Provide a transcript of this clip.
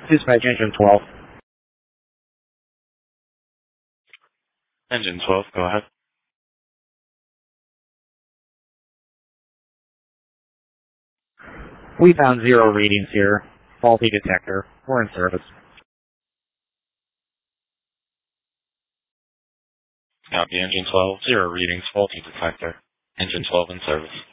Dispatch engine 12. Engine 12, go ahead. We found 0 readings here. Faulty detector. We're in service. Copy, Engine 12, 0 readings, faulty detector. Engine 12 in service.